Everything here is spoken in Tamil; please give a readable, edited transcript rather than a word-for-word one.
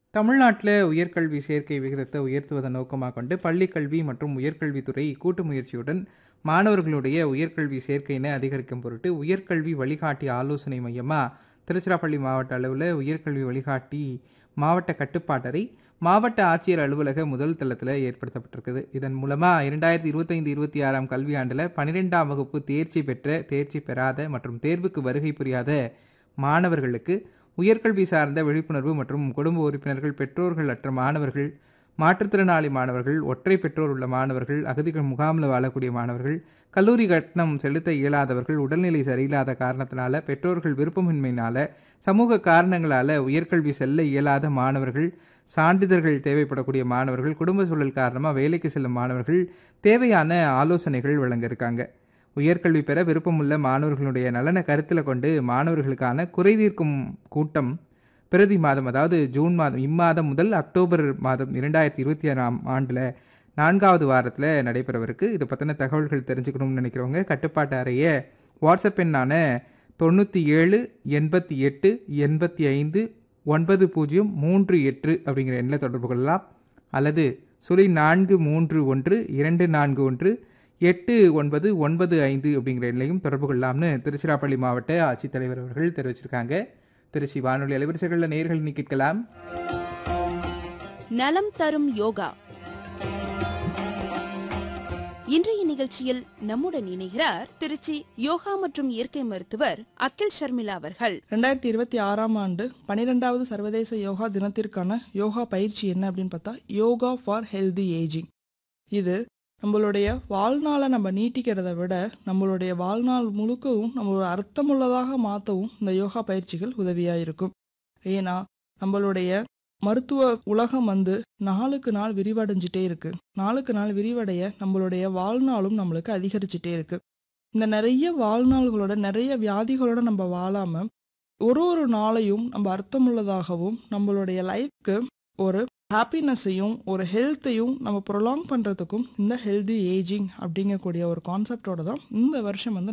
தமிழ்நாட்டில் உயர்கல்வி சேர்க்கை விகிதத்தை உயர்த்துவதை நோக்கமாக கொண்டு பள்ளிக்கல்வி மற்றும் உயர்கல்வித்துறை கூட்டு முயற்சியுடன் மாணவர்களுடைய உயர்கல்வி சேர்க்கையினை அதிகரிக்கும் பொருட்டு உயர்கல்வி வழிகாட்டி ஆலோசனை மையமாக திருச்சிராப்பள்ளி மாவட்ட அளவில் உயர்கல்வி வழிகாட்டி மாவட்ட கட்டுப்பாட்டறை மாவட்ட ஆட்சியர் அலுவலக முதல் தளத்தில் ஏற்படுத்தப்பட்டிருக்குது. இதன் மூலமாக 2025-26 கல்வியாண்டில் 12ஆம் வகுப்பு தேர்ச்சி பெற்ற, தேர்ச்சி பெறாத மற்றும் தேர்வுக்கு வருகை புரியாத மாணவர்களுக்கு உயர்கல்வி சார்ந்த விழிப்புணர்வு மற்றும் குடும்ப உறுப்பினர்கள், பெற்றோர்கள் அற்ற மாணவர்கள், மாற்றுத்திறனாளி மாணவர்கள், ஒற்றை பெற்றோர் உள்ள மாணவர்கள், அகதிகள் முகாமில் வாழக்கூடிய மாணவர்கள், கல்லூரி கட்டணம் செலுத்த இயலாதவர்கள், உடல்நிலை சரியில்லாத காரணத்தினால, பெற்றோர்கள் விருப்பமின்மையினால, சமூக காரணங்களால் உயர்கல்வி செல்ல இயலாத மாணவர்கள், சான்றிதழ்கள் தேவைப்படக்கூடிய மாணவர்கள், குடும்ப சூழல் காரணமாக வேலைக்கு செல்லும் மாணவர்கள் தேவையான ஆலோசனைகள் வழங்க இருக்காங்க. உயர்கல்வி பெற விருப்பமுள்ள மாணவர்களுடைய நலனை கருத்தில் கொண்டு மாணவர்களுக்கான குறைதீர்க்கும் கூட்டம் பிரதி மாதம், அதாவது ஜூன் மாதம், இம்மாதம் முதல் அக்டோபர் மாதம் 2026ஆம் ஆண்டில் 4வது வாரத்தில் நடைபெறவிருக்கு. இது பற்றின தகவல்கள் தெரிஞ்சுக்கணும்னு நினைக்கிறவங்க கட்டுப்பாட்டு அறையை வாட்ஸ்அப் எண்ணான 97 88 85 9038 அப்படிங்கிற எண்ணில் தொடர்பு கொள்ளலாம். அல்லது 0431 241 8995 அப்படிங்கிற எண்ணையும் தொடர்பு கொள்ளலாம்னு திருச்சிராப்பள்ளி மாவட்ட ஆட்சித்தலைவர் அவர்கள் தெரிவிச்சிருக்காங்க. திருச்சி வானொலி அலைவரிசைகளில் நேயர்கள் கேட்கலாம். நலம் தரும் யோகா. இன்றைய நிகழ்ச்சியில் நம்முடன் இணைகிறார் திருச்சி யோகா மற்றும் இயற்கை மருத்துவர் அகில் ஷர்மிளா அவர்கள். 2026ஆம் ஆண்டு 12வது சர்வதேச யோகா தினத்திற்கான யோகா பயிற்சி என்ன அப்படின்னு பார்த்தா, யோகா ஃபார் ஹெல்தி ஏஜிங். இது நம்மளுடைய வாழ்நாளை நம்ம நீட்டிக்கிறத விட நம்மளுடைய வாழ்நாள் முழுக்கவும் நம்மளோட அர்த்தமுள்ளதாக மாற்றவும் இந்த யோகா பயிற்சிகள் உதவியாக இருக்கும். ஏன்னா நம்மளுடைய மருத்துவ உலகம் நாளுக்கு நாள் விரிவடைஞ்சிட்டே இருக்கு. நாளுக்கு நாள் விரிவடைய நம்மளுடைய வாழ்நாளும் நம்மளுக்கு அதிகரிச்சுட்டே இருக்கு. இந்த நிறைய வாழ்நாள்களோட, நிறைய வியாதிகளோட நம்ம வாழாம ஒரு நாளையும் நம்ம அர்த்தமுள்ளதாகவும் நம்மளுடைய லைஃப்க்கு ஒரு ஹாப்பினஸையும் ஒரு ஹெல்த்தையும் நம்ம ப்ரொலாங் பண்ணுறதுக்கும் இந்த ஹெல்தி ஏஜிங் அப்படிங்கக்கூடிய ஒரு கான்செப்டோட தான் இந்த வருஷம்